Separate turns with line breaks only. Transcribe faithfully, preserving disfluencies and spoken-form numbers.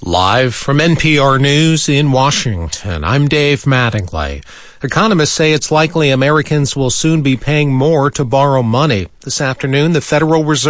Live from N P R News in Washington, I'm Dave Mattingly. Economists say it's likely Americans will soon be paying more to borrow money. This afternoon, the Federal Reserve